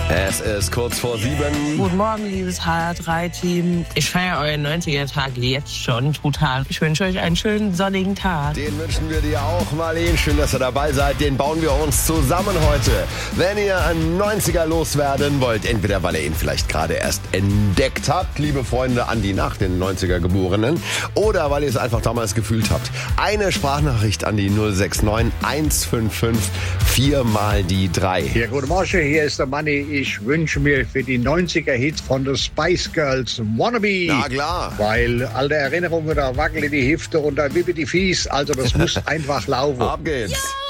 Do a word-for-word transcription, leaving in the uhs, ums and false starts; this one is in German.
Es ist kurz vor sieben. Guten Morgen, liebes H R drei Team. Ich feiere euren neunziger-Tag jetzt schon total. Ich wünsche euch einen schönen sonnigen Tag. Den wünschen wir dir auch, Marleen. Schön, dass ihr dabei seid. Den bauen wir uns zusammen heute. Wenn ihr einen neunziger loswerden wollt, entweder weil ihr ihn vielleicht gerade erst entdeckt habt, liebe Freunde an die nach den neunziger Geborenen, oder weil ihr es einfach damals gefühlt habt. Eine Sprachnachricht an die null sechs neun eins fünf fünf vier mal die drei. Ja, guten Morgen, hier ist der Manni. Ich wünsche mir für die neunziger-Hits von den Spice Girls Wannabe. Na klar. Weil alte Erinnerungen, da wackeln die Hüfte und da wippen die Fies. Also das muss einfach laufen. Ab geht's.